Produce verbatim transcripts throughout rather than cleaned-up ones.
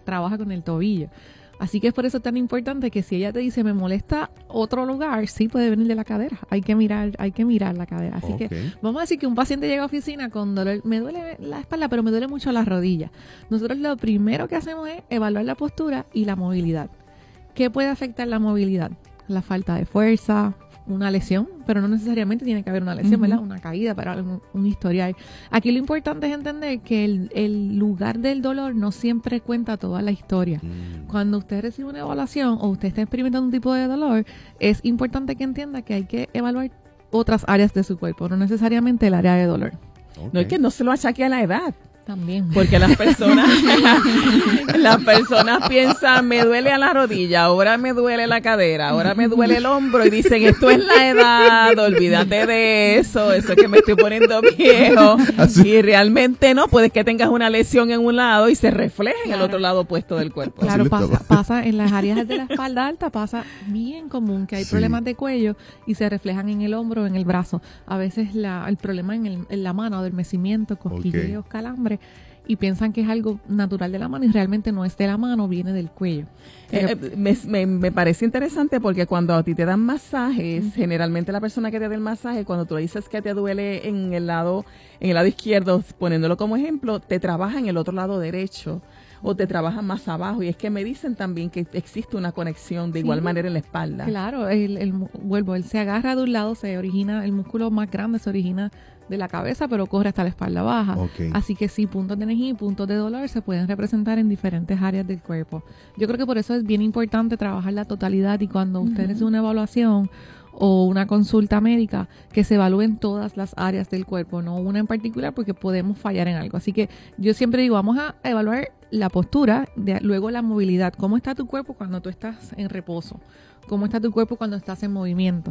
trabaja con el tobillo. Así que es por eso tan importante que si ella te dice, me molesta otro lugar, sí puede venir de la cadera. Hay que mirar, hay que mirar la cadera. Así okay. que vamos a decir que un paciente llega a oficina con dolor, me duele la espalda, pero me duele mucho la rodilla. Nosotros lo primero que hacemos es evaluar la postura y la movilidad. ¿Qué puede afectar la movilidad? La falta de fuerza, una lesión, pero no necesariamente tiene que haber una lesión, uh-huh. ¿verdad? Una caída para un, un historial. Aquí lo importante es entender que el, el lugar del dolor no siempre cuenta toda la historia. Mm. Cuando usted recibe una evaluación o usted está experimentando un tipo de dolor, es importante que entienda que hay que evaluar otras áreas de su cuerpo, no necesariamente el área de dolor. Okay. No es que no se lo achaque a la edad. También. Porque las personas las personas piensan, me duele a la rodilla, ahora me duele la cadera, ahora me duele el hombro y dicen, esto es la edad, olvídate de eso, eso es que me estoy poniendo viejo. Así. Y realmente no, puede que tengas una lesión en un lado y se refleje en claro. el otro lado opuesto del cuerpo. Claro, pasa, pasa en las áreas de la espalda alta, pasa bien común que hay sí. problemas de cuello y se reflejan en el hombro o en el brazo. A veces la, el problema en, el, en la mano, adormecimiento, cosquilleos, okay. calambres, y piensan que es algo natural de la mano y realmente no es de la mano, viene del cuello. Eh, eh, me, me, me parece interesante porque cuando a ti te dan masajes, uh-huh. generalmente la persona que te da el masaje, cuando tú le dices que te duele en el lado, en el lado izquierdo, poniéndolo como ejemplo, te trabaja en el otro lado derecho o te trabaja más abajo. Y es que me dicen también que existe una conexión de igual sí. manera en la espalda. Claro, el, el, vuelvo, él se agarra de un lado, se origina, el músculo más grande se origina de la cabeza, pero corre hasta la espalda baja. Okay. Así que sí, puntos de energía y puntos de dolor se pueden representar en diferentes áreas del cuerpo. Yo creo que por eso es bien importante trabajar la totalidad y cuando uh-huh. usted hace una evaluación o una consulta médica, que se evalúen todas las áreas del cuerpo, no una en particular, porque podemos fallar en algo. Así que yo siempre digo, vamos a evaluar la postura, de, luego la movilidad. ¿Cómo está tu cuerpo cuando tú estás en reposo? ¿Cómo está tu cuerpo cuando estás en movimiento?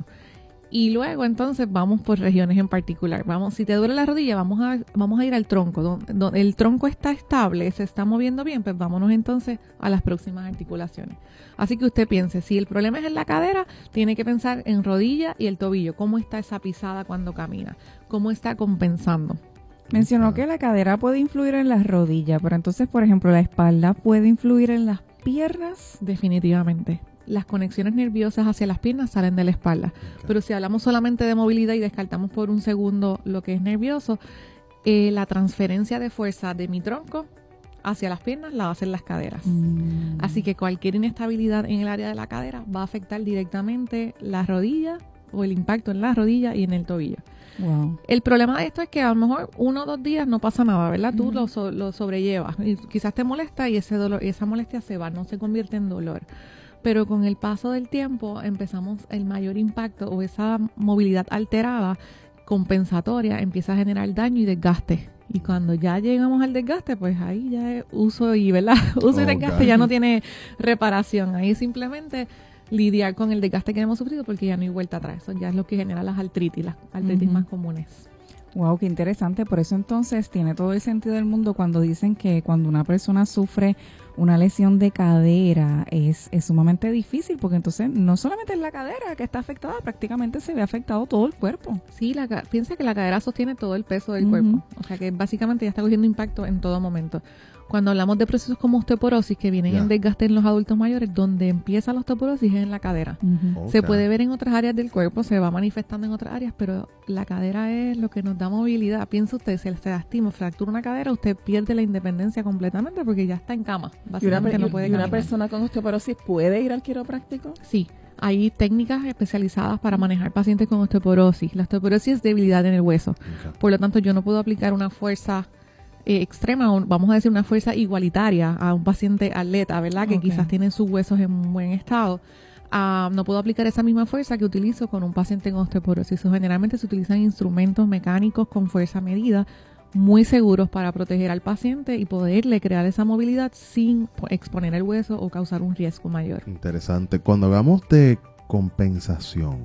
Y luego entonces vamos por regiones en particular. Vamos, si te duele la rodilla, vamos a vamos a ir al tronco. Donde, donde el tronco está estable, se está moviendo bien, pues vámonos entonces a las próximas articulaciones. Así que usted piense, si el problema es en la cadera, tiene que pensar en rodilla y el tobillo. ¿Cómo está esa pisada cuando camina? ¿Cómo está compensando? Mencionó que la cadera puede influir en las rodillas, pero entonces, por ejemplo, la espalda puede influir en las piernas. Definitivamente. Las conexiones nerviosas hacia las piernas salen de la espalda. Okay. Pero si hablamos solamente de movilidad y descartamos por un segundo lo que es nervioso, eh, la transferencia de fuerza de mi tronco hacia las piernas la va a hacer las caderas. Mm. Así que cualquier inestabilidad en el área de la cadera va a afectar directamente la rodilla o el impacto en la rodilla y en el tobillo. Wow. El problema de esto es que a lo mejor uno o dos días no pasa nada, ¿verdad? Mm. Tú lo, so, lo sobrellevas y quizás te molesta y ese dolor, y esa molestia se va, no se convierte en dolor. Pero con el paso del tiempo empezamos el mayor impacto o esa movilidad alterada compensatoria empieza a generar daño y desgaste. Y cuando ya llegamos al desgaste, pues ahí ya es uso y, ¿verdad? Uso oh, y desgaste God. Ya no tiene reparación. Ahí es simplemente lidiar con el desgaste que hemos sufrido porque ya no hay vuelta atrás. Eso ya es lo que genera las artritis, las artritis uh-huh. más comunes. Wow, qué interesante. Por eso entonces tiene todo el sentido del mundo cuando dicen que cuando una persona sufre una lesión de cadera es, es sumamente difícil, porque entonces no solamente es la cadera que está afectada, prácticamente se ve afectado todo el cuerpo. Sí, la, piensa que la cadera sostiene todo el peso del uh-huh. cuerpo, o sea que básicamente ya está cogiendo impacto en todo momento. Cuando hablamos de procesos como osteoporosis que vienen yeah. en desgaste en los adultos mayores, donde empieza la osteoporosis es en la cadera. Uh-huh. Okay. Se puede ver en otras áreas del cuerpo, se va manifestando en otras áreas, pero la cadera es lo que nos da movilidad. Piensa usted, si se lastima, fractura una cadera, usted pierde la independencia completamente porque ya está en cama. Básicamente ¿Y una, no puede ¿y una persona con osteoporosis puede ir al quiropráctico? Sí. Hay técnicas especializadas para manejar pacientes con osteoporosis. La osteoporosis es debilidad en el hueso. Okay. Por lo tanto, yo no puedo aplicar una fuerza eh, extrema, o vamos a decir una fuerza igualitaria a un paciente atleta, ¿verdad? Que okay. quizás tiene sus huesos en buen estado. Uh, no puedo aplicar esa misma fuerza que utilizo con un paciente con osteoporosis. O generalmente se utilizan instrumentos mecánicos con fuerza medida, muy seguros para proteger al paciente y poderle crear esa movilidad sin exponer el hueso o causar un riesgo mayor. Interesante. Cuando hablamos de compensación,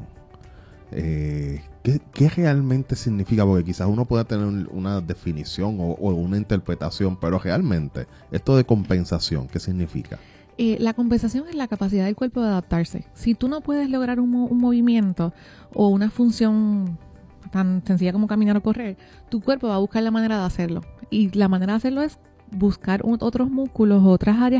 eh, ¿qué, ¿qué realmente significa? Porque quizás uno pueda tener una definición o, o una interpretación, pero realmente esto de compensación, ¿qué significa? Eh, la compensación es la capacidad del cuerpo de adaptarse. Si tú no puedes lograr un, un movimiento o una función tan sencilla como caminar o correr, tu cuerpo va a buscar la manera de hacerlo. Y la manera de hacerlo es buscar un, otros músculos, otras áreas